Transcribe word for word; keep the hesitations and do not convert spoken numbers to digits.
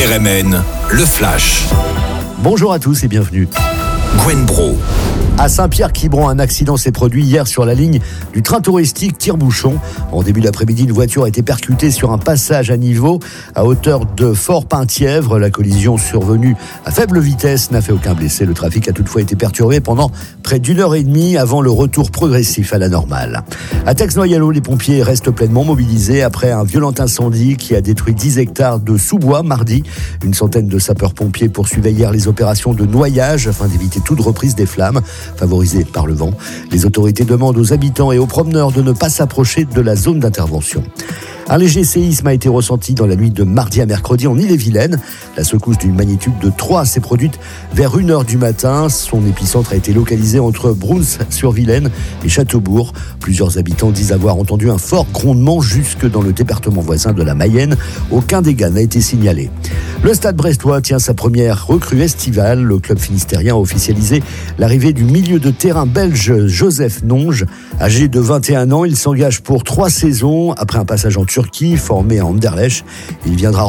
R M N, le Flash. Bonjour à tous et bienvenue. Gwen Bro. À Saint-Pierre-Quiberon, un accident s'est produit hier sur la ligne du train touristique Tire-Bouchon. En début d'après-midi, une voiture a été percutée sur un passage à niveau à hauteur de Fort-Penthièvre. La collision survenue à faible vitesse n'a fait aucun blessé. Le trafic a toutefois été perturbé pendant près d'une heure et demie avant le retour progressif à la normale. À Tex-Noyalo, les pompiers restent pleinement mobilisés après un violent incendie qui a détruit dix hectares de sous-bois mardi. Une centaine de sapeurs-pompiers poursuivaient hier les opérations de noyage afin d'éviter toute reprise des flammes. Favorisés par le vent, les autorités demandent aux habitants et aux promeneurs de ne pas s'approcher de la zone d'intervention. Un léger séisme a été ressenti dans la nuit de mardi à mercredi en Ille-et-Vilaine. La secousse d'une magnitude de trois s'est produite vers une heure du matin. Son épicentre a été localisé entre Bruns-sur-Vilaine et Châteaubourg. Plusieurs habitants disent avoir entendu un fort grondement jusque dans le département voisin de la Mayenne. Aucun dégât n'a été signalé. Le Stade brestois tient sa première recrue estivale. Le club finistérien a officialisé l'arrivée du milieu de terrain belge Joseph Nonge. Âgé de vingt et un ans, il s'engage pour trois saisons après un passage en Turquie, formé à Anderlecht. Il viendra